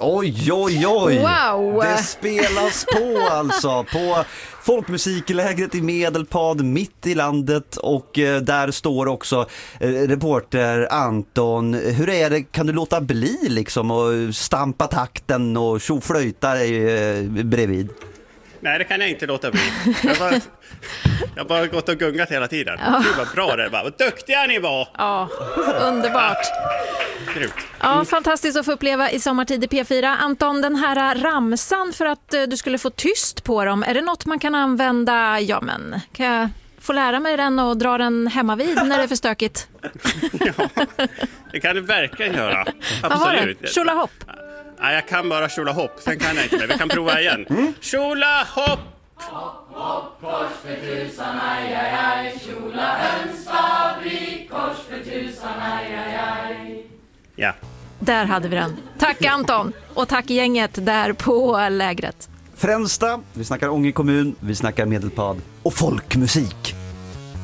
Oj, oj, oj. Wow. Det spelas på alltså på folkmusiklägret i Medelpad, mitt i landet, och där står också reporter Anton. Hur är det, kan du låta bli liksom och stampa takten och tjoflöjta bredvid? Nej, det kan jag inte låta bli. Jag har bara gått och gungat hela tiden. Gud vad bra det var. Vad duktiga ni var. Ja, underbart. Grymt. Ja, fantastiskt att få uppleva i sommartid i P4. Anton, den här ramsan för att du skulle få tyst på dem, är det något man kan använda? Ja, men kan jag få lära mig den och dra den hemma vid när det är för stökigt? Ja, det kan du verkligen göra. Absolut. Tjola hopp. Nej, jag kan bara tjola hopp. Sen kan jag inte mer. Vi kan prova igen. Tjola hopp! Hopp, hopp, kors för tusan, aj, aj, aj. Tjola hönsfabrik, kors för tusan, aj, aj, aj. Ja. Där hade vi den. Tack Anton och tack gänget där på lägret. Fränsta, vi snackar Ånge kommun, vi snackar Medelpad och folkmusik.